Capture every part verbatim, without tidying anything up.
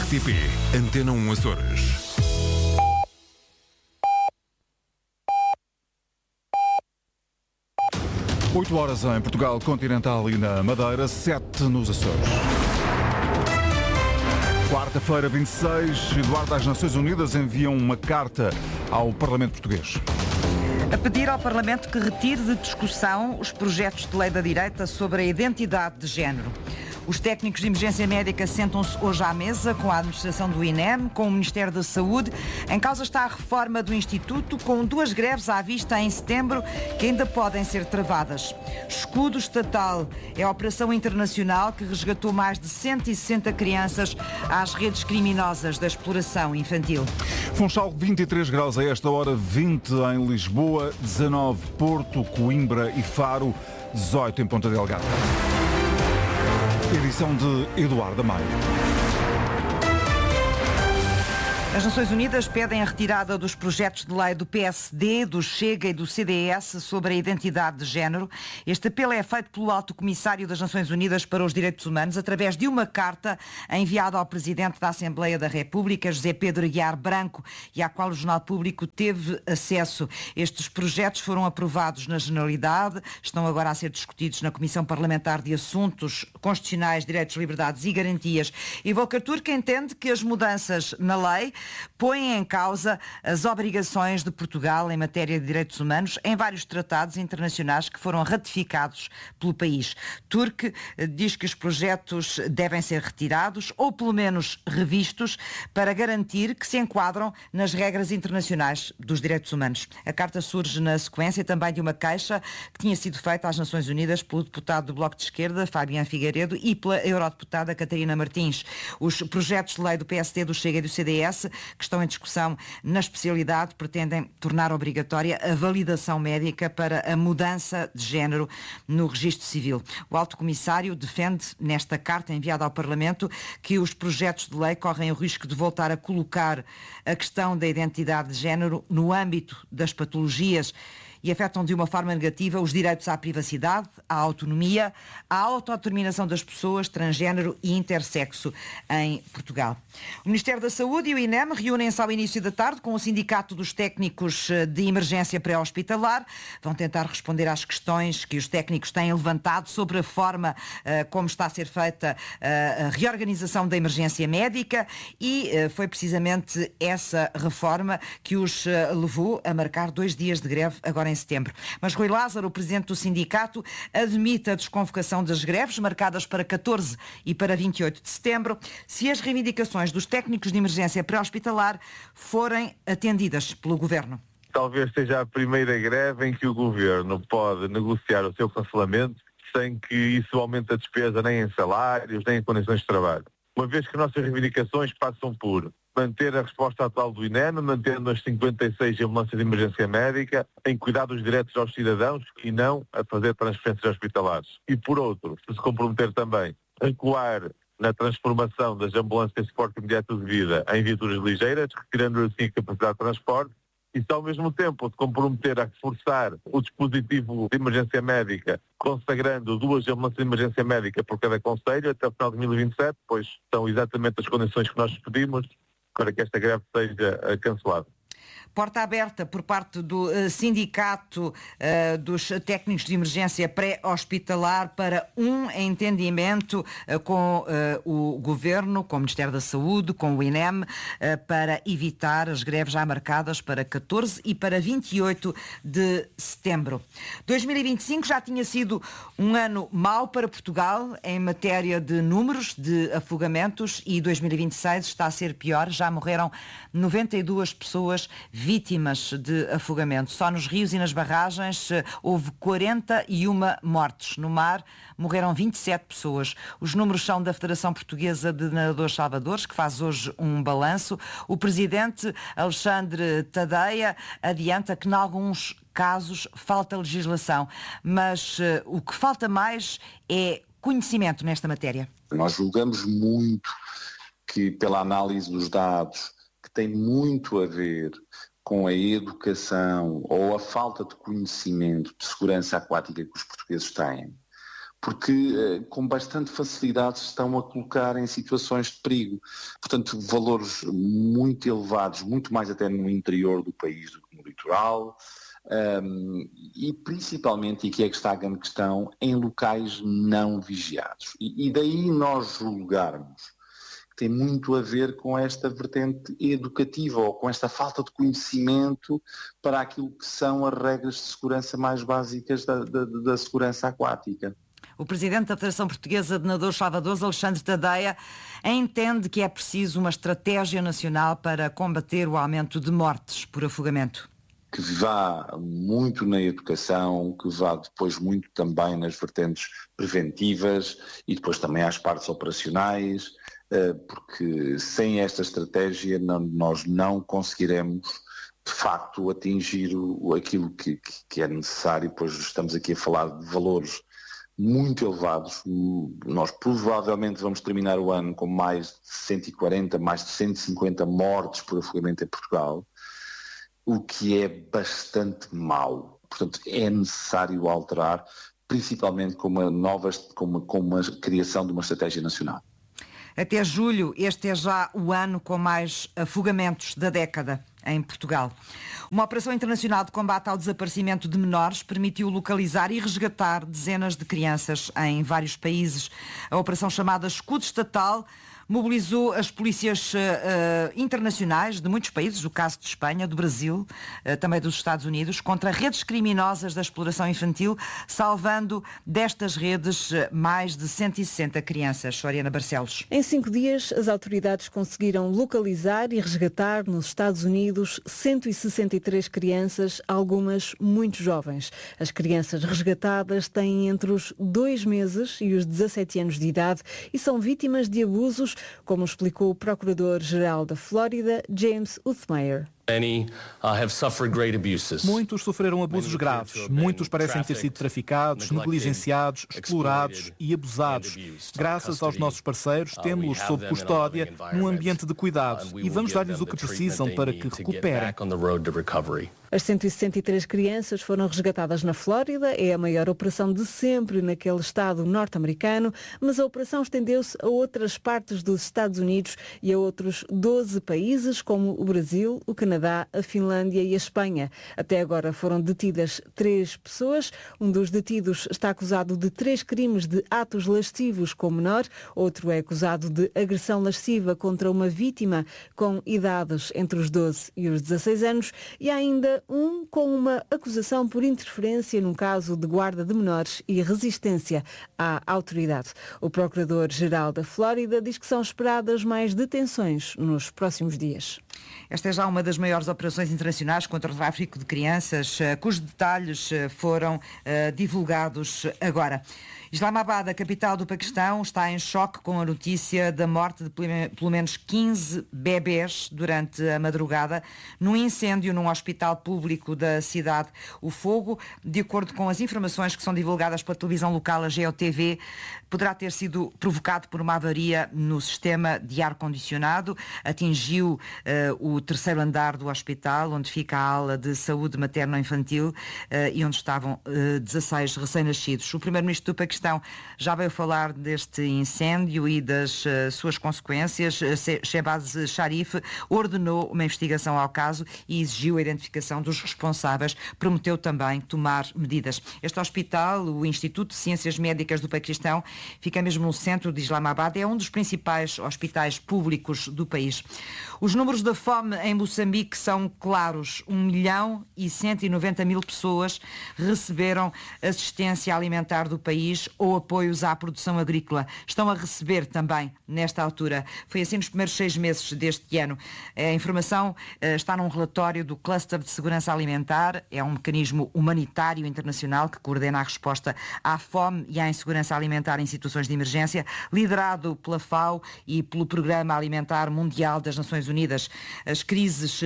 R T P Antena um Açores. oito horas em Portugal Continental e na Madeira, sete nos Açores. Quarta-feira, vinte e seis, Eduardo das Nações Unidas envia uma carta ao Parlamento Português. A pedir ao Parlamento que retire de discussão os projetos de lei da direita sobre a identidade de género. Os técnicos de emergência médica sentam-se hoje à mesa com a administração do I N E M, com o Ministério da Saúde. Em causa está a reforma do Instituto, com duas greves à vista em setembro que ainda podem ser travadas. Escudo Estatal é a operação internacional que resgatou mais de cento e sessenta crianças às redes criminosas da exploração infantil. Funchal, vinte e três graus a esta hora, vinte em Lisboa, dezanove Porto, Coimbra e Faro, dezoito em Ponta Delgada. Edição de Eduardo Amaro. As Nações Unidas pedem a retirada dos projetos de lei do P S D, do Chega e do C D S sobre a identidade de género. Este apelo é feito pelo Alto Comissário das Nações Unidas para os Direitos Humanos através de uma carta enviada ao Presidente da Assembleia da República, José Pedro Aguiar Branco, e à qual o Jornal Público teve acesso. Estes projetos foram aprovados na Generalidade, estão agora a ser discutidos na Comissão Parlamentar de Assuntos Constitucionais, Direitos, Liberdades e Garantias. E Volker Turk entende que as mudanças na lei põem em causa as obrigações de Portugal em matéria de direitos humanos em vários tratados internacionais que foram ratificados pelo país. Turk diz que os projetos devem ser retirados ou pelo menos revistos para garantir que se enquadram nas regras internacionais dos direitos humanos. A carta surge na sequência também de uma queixa que tinha sido feita às Nações Unidas pelo deputado do Bloco de Esquerda, Fabián Figueiredo, e pela eurodeputada Catarina Martins. Os projetos de lei do P S D, do Chega e do C D S que estão em discussão na especialidade pretendem tornar obrigatória a validação médica para a mudança de género no registro civil. O Alto Comissário defende, nesta carta enviada ao Parlamento, que os projetos de lei correm o risco de voltar a colocar a questão da identidade de género no âmbito das patologias e afetam de uma forma negativa os direitos à privacidade, à autonomia, à autodeterminação das pessoas transgénero e intersexo em Portugal. O Ministério da Saúde e o I N E M reúnem-se ao início da tarde com o Sindicato dos Técnicos de Emergência Pré-Hospitalar. Vão tentar responder às questões que os técnicos têm levantado sobre a forma uh, como está a ser feita uh, a reorganização da emergência médica e uh, foi precisamente essa reforma que os uh, levou a marcar dois dias de greve agora em setembro. Mas Rui Lázaro, o presidente do sindicato, admite a desconvocação das greves marcadas para catorze e para vinte e oito de setembro, se as reivindicações dos técnicos de emergência pré-hospitalar forem atendidas pelo Governo. Talvez seja a primeira greve em que o Governo pode negociar o seu cancelamento sem que isso aumente a despesa nem em salários, nem em condições de trabalho. Uma vez que nossas reivindicações passam por manter a resposta atual do I N E M, mantendo as cinquenta e seis ambulâncias de emergência médica, em cuidar dos direitos aos cidadãos e não a fazer transferências hospitalares. E por outro, se comprometer também a recuar na transformação das ambulâncias de suporte imediato de vida em viaturas ligeiras, retirando assim a capacidade de transporte, e se ao mesmo tempo se comprometer a reforçar o dispositivo de emergência médica, consagrando duas ambulâncias de emergência médica por cada concelho até o final de dois mil e vinte e sete, pois são exatamente as condições que nós pedimos para que esta greve seja cancelada. Porta aberta por parte do uh, Sindicato uh, dos Técnicos de Emergência Pré-Hospitalar para um entendimento uh, com uh, o Governo, com o Ministério da Saúde, com o I N E M, uh, para evitar as greves já marcadas para catorze e para vinte e oito de setembro. dois mil e vinte e cinco já tinha sido um ano mau para Portugal em matéria de números de afogamentos e dois mil e vinte e seis está a ser pior. Já morreram noventa e duas pessoas vítimas de afogamento. Só nos rios e nas barragens houve quarenta e uma mortes. No mar morreram vinte e sete pessoas. Os números são da Federação Portuguesa de Nadadores Salvadores, que faz hoje um balanço. O presidente Alexandre Tadeia adianta que, em alguns casos, falta legislação. Mas uh, o que falta mais é conhecimento nesta matéria. Nós julgamos muito que, pela análise dos dados, que tem muito a ver com a educação ou a falta de conhecimento de segurança aquática que os portugueses têm, porque com bastante facilidade se estão a colocar em situações de perigo. Portanto, valores muito elevados, muito mais até no interior do país do que no litoral, um, e principalmente, e aqui é que está a grande questão, em locais não vigiados. E, e daí nós julgarmos tem muito a ver com esta vertente educativa ou com esta falta de conhecimento para aquilo que são as regras de segurança mais básicas da, da, da segurança aquática. O presidente da Federação Portuguesa de Nadadores Salvadores, Alexandre Tadeia, entende que é preciso uma estratégia nacional para combater o aumento de mortes por afogamento. Que vá muito na educação, que vá depois muito também nas vertentes preventivas e depois também às partes operacionais, porque sem esta estratégia não, nós não conseguiremos de facto atingir o, aquilo que, que é necessário, pois estamos aqui a falar de valores muito elevados. Nós provavelmente vamos terminar o ano com mais de cento e quarenta, mais de cento e cinquenta mortes por afogamento em Portugal, o que é bastante mau. Portanto, é necessário alterar, principalmente com uma nova, com uma, com uma criação de uma estratégia nacional. Até julho, este é já o ano com mais afogamentos da década em Portugal. Uma operação internacional de combate ao desaparecimento de menores permitiu localizar e resgatar dezenas de crianças em vários países. A operação chamada Escudo Estatal mobilizou as polícias uh, internacionais de muitos países, o caso de Espanha, do Brasil, uh, também dos Estados Unidos, contra redes criminosas da exploração infantil, salvando destas redes uh, mais de cento e sessenta crianças. Soriana Barcelos. Em cinco dias, as autoridades conseguiram localizar e resgatar nos Estados Unidos cento e sessenta e três crianças, algumas muito jovens. As crianças resgatadas têm entre os dois meses e os dezassete anos de idade e são vítimas de abusos, como explicou o Procurador-Geral da Flórida, James Uthmeyer. Muitos sofreram abusos graves, muitos parecem ter sido traficados, negligenciados, explorados e abusados. Graças aos nossos parceiros, temos-los sob custódia, num ambiente de cuidado, e vamos dar-lhes o que precisam para que recuperem. As cento e sessenta e três crianças foram resgatadas na Flórida, é a maior operação de sempre naquele estado norte-americano, mas a operação estendeu-se a outras partes dos Estados Unidos e a outros doze países, como o Brasil, o Canadá, a Finlândia e a Espanha. Até agora foram detidas três pessoas. Um dos detidos está acusado de três crimes de atos lascivos com menor, outro é acusado de agressão lasciva contra uma vítima com idades entre os doze e os dezasseis anos e há ainda um com uma acusação por interferência num caso de guarda de menores e resistência à autoridade. O Procurador-Geral da Flórida diz que são esperadas mais detenções nos próximos dias. Esta é já uma das maiores operações internacionais contra o tráfico de crianças, cujos detalhes foram uh, divulgados agora. Islamabad, a capital do Paquistão, está em choque com a notícia da morte de pelo menos quinze bebés durante a madrugada num incêndio num hospital público da cidade. O fogo, de acordo com as informações que são divulgadas pela televisão local, a G O T V, poderá ter sido provocado por uma avaria no sistema de ar-condicionado. Atingiu uh, o terceiro andar do hospital, onde fica a ala de saúde materno-infantil uh, e onde estavam uh, dezasseis recém-nascidos. O primeiro-ministro do Paquistão já veio falar deste incêndio e das uh, suas consequências. Shehbaz Sharif ordenou uma investigação ao caso e exigiu a identificação dos responsáveis. Prometeu também tomar medidas. Este hospital, o Instituto de Ciências Médicas do Paquistão, fica mesmo no centro de Islamabad. É um dos principais hospitais públicos do país. Os números da fome em Moçambique são claros. um milhão e cento e noventa mil pessoas receberam assistência alimentar do país ou apoios à produção agrícola. Estão a receber também nesta altura. Foi assim nos primeiros seis meses deste ano. A informação uh, está num relatório do Cluster de Segurança Alimentar. É um mecanismo humanitário internacional que coordena a resposta à fome e à insegurança alimentar em situações de emergência, liderado pela F A O e pelo Programa Alimentar Mundial das Nações Unidas. As crises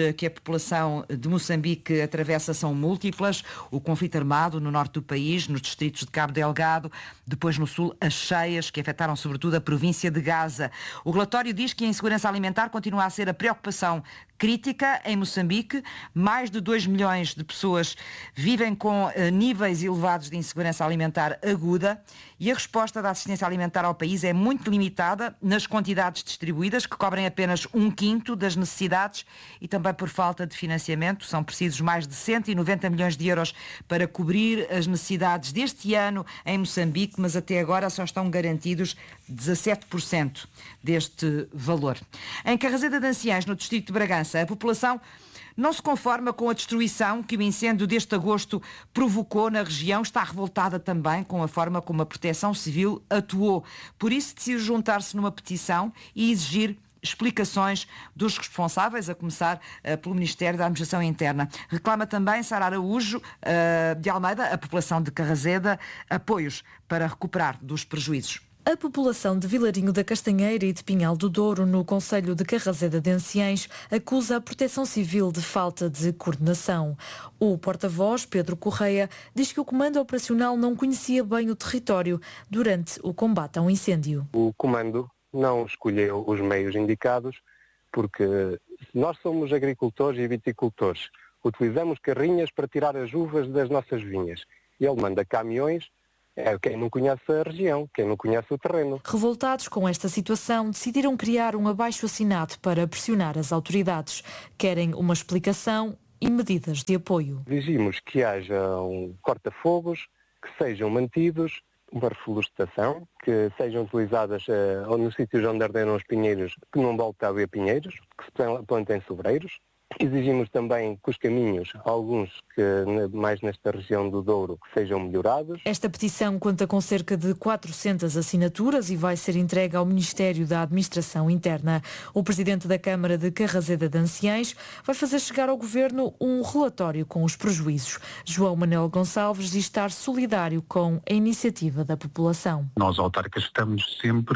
que a população de Moçambique atravessa são múltiplas. O conflito armado no norte do país, nos distritos de Cabo Delgado, depois no sul as cheias que afetaram sobretudo a província de Gaza. O relatório diz que a insegurança alimentar continua a ser a preocupação crítica em Moçambique. Mais de dois milhões de pessoas vivem com uh, níveis elevados de insegurança alimentar aguda e a resposta da assistência alimentar ao país é muito limitada nas quantidades distribuídas, que cobrem apenas um quinto das necessidades, e também por falta de financiamento. São precisos mais de cento e noventa milhões de euros para cobrir as necessidades deste ano em Moçambique, mas até agora só estão garantidos dezassete por cento deste valor. Em Carraseda de Anciães, no distrito de Bragança, a população não se conforma com a destruição que o incêndio deste agosto provocou na região. Está revoltada também com a forma como a Proteção Civil atuou. Por isso decidiu juntar-se numa petição e exigir explicações dos responsáveis, a começar uh, pelo Ministério da Administração Interna. Reclama também Sara Araújo uh, de Almeida, a população de Carraseda, apoios para recuperar dos prejuízos. A população de Vilarinho da Castanheira e de Pinhal do Douro, no concelho de Carraseda de Anciães, acusa a Proteção Civil de falta de coordenação. O porta-voz, Pedro Correia, diz que o comando operacional não conhecia bem o território durante o combate ao incêndio. O comando não escolheu os meios indicados porque nós somos agricultores e viticultores. Utilizamos carrinhas para tirar as uvas das nossas vinhas. Ele manda caminhões. É quem não conhece a região, quem não conhece o terreno. Revoltados com esta situação, decidiram criar um abaixo-assinado para pressionar as autoridades. Querem uma explicação e medidas de apoio. Exigimos que haja um corta-fogos, que sejam mantidos, uma reflorestação, que sejam utilizadas uh, nos sítios onde arderam os pinheiros, que não volte a haver pinheiros, que se plantem sobreiros. Exigimos também que os caminhos, alguns que mais nesta região do Douro, que sejam melhorados. Esta petição conta com cerca de quatrocentas assinaturas e vai ser entregue ao Ministério da Administração Interna. O Presidente da Câmara de Carraseda de Anciães vai fazer chegar ao Governo um relatório com os prejuízos. João Manuel Gonçalves diz estar solidário com a iniciativa da população. Nós, autarcas, estamos sempre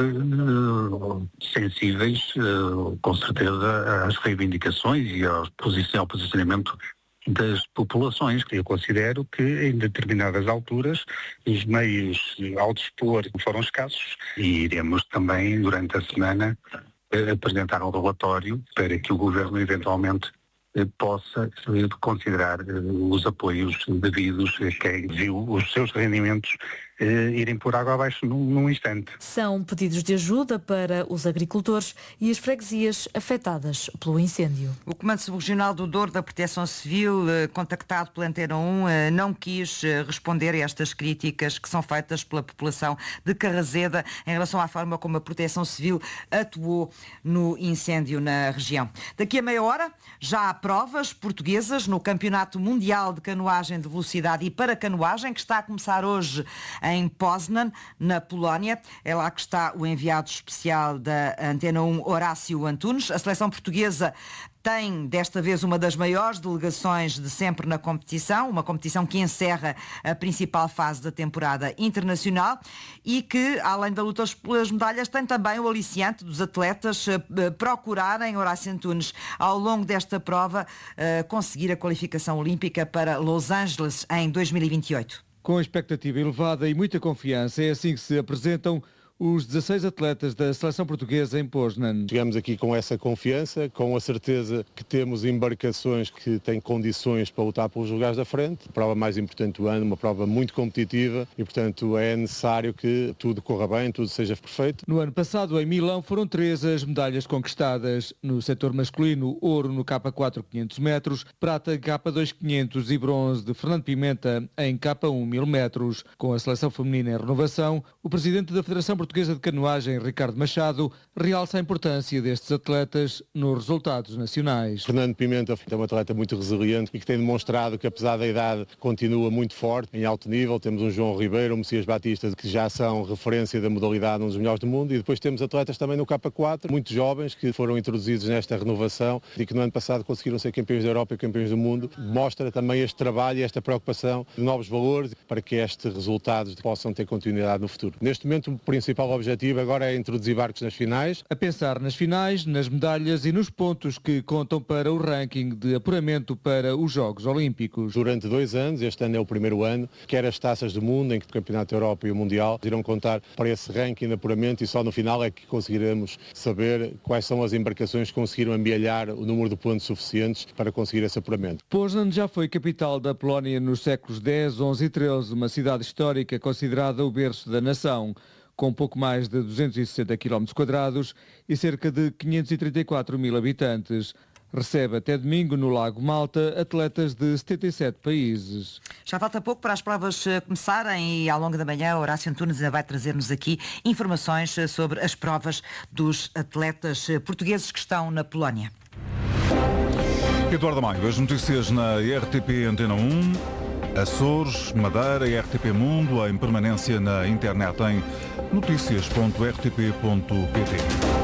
uh, sensíveis, uh, com certeza, às reivindicações e aos ao posicionamento das populações, que eu considero que em determinadas alturas os meios ao dispor foram escassos e iremos também durante a semana apresentar um relatório para que o Governo eventualmente possa considerar os apoios devidos a quem viu os seus rendimentos eh, irem por água abaixo num, num instante. São pedidos de ajuda para os agricultores e as freguesias afetadas pelo incêndio. O Comando Subregional do Douro da Proteção Civil, eh, contactado pela Antena um, eh, não quis eh, responder a estas críticas que são feitas pela população de Carraseda em relação à forma como a Proteção Civil atuou no incêndio na região. Daqui a meia hora já há provas portuguesas no Campeonato Mundial de Canoagem de Velocidade e Paracanoagem, que está a começar hoje em Poznan, na Polónia. É lá que está o enviado especial da Antena um, Horácio Antunes. A seleção portuguesa tem, desta vez, uma das maiores delegações de sempre na competição, uma competição que encerra a principal fase da temporada internacional e que, além da luta pelas medalhas, tem também o aliciante dos atletas procurarem, Horácio Antunes, ao longo desta prova, conseguir a qualificação olímpica para Los Angeles em dois mil e vinte e oito. Com expectativa elevada e muita confiança, é assim que se apresentam os dezasseis atletas da seleção portuguesa em Poznan. Chegamos aqui com essa confiança, com a certeza que temos embarcações que têm condições para lutar pelos lugares da frente. A prova mais importante do ano, uma prova muito competitiva e, portanto, é necessário que tudo corra bem, tudo seja perfeito. No ano passado, em Milão, foram três as medalhas conquistadas. No setor masculino, ouro no K quatro quinhentos metros, prata K dois quinhentos e bronze de Fernando Pimenta em K um mil metros. Com a seleção feminina em renovação, o presidente da Federação Portuguesa de Canoagem, Ricardo Machado, realça a importância destes atletas nos resultados nacionais. Fernando Pimenta é um atleta muito resiliente e que tem demonstrado que, apesar da idade, continua muito forte, em alto nível. Temos um João Ribeiro, um Messias Batista, que já são referência da modalidade, um dos melhores do mundo. E depois temos atletas também no K quatro, muito jovens, que foram introduzidos nesta renovação e que no ano passado conseguiram ser campeões da Europa e campeões do mundo. Mostra também este trabalho e esta preocupação de novos valores para que estes resultados possam ter continuidade no futuro. Neste momento, o principal principal objetivo agora é introduzir barcos nas finais. A pensar nas finais, nas medalhas e nos pontos que contam para o ranking de apuramento para os Jogos Olímpicos. Durante dois anos, este ano é o primeiro ano, quer as taças do mundo, em que o Campeonato da Europa e o Mundial irão contar para esse ranking de apuramento e só no final é que conseguiremos saber quais são as embarcações que conseguiram amealhar o número de pontos suficientes para conseguir esse apuramento. Poznan já foi capital da Polónia nos séculos dez, onze e treze, uma cidade histórica considerada o berço da nação, com pouco mais de duzentos e sessenta quilómetros quadrados e cerca de quinhentos e trinta e quatro mil habitantes. Recebe até domingo no Lago Malta atletas de setenta e sete países. Já falta pouco para as provas começarem e ao longo da manhã Horácio Antunes vai trazer-nos aqui informações sobre as provas dos atletas portugueses que estão na Polónia. Eduardo Maio, as notícias na R T P Antena um, Açores, Madeira e R T P Mundo, em permanência na internet em notícias ponto r t p ponto p t.